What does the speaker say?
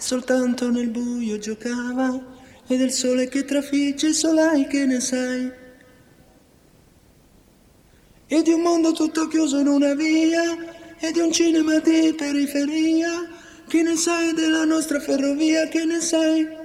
soltanto nel buio giocava, e del sole che trafigge, solai che ne sai? E di un mondo tutto chiuso in una via, e di un cinema di periferia, che ne sai della nostra ferrovia, che ne sai?